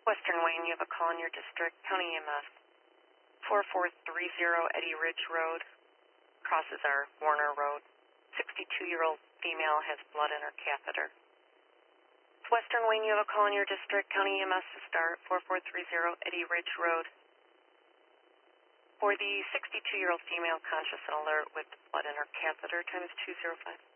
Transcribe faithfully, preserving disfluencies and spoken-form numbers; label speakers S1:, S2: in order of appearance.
S1: Western Wayne, you have a call in your district. County E M S. four four three zero Eddy Ridge Road. Crosses our Warner Road. sixty-two-year-old female has blood in her catheter. Western Wayne, you have a call in your district. County E M S to start. four four three zero Eddy Ridge Road. For the sixty-two-year-old female conscious and alert with blood in her catheter, times two zero five.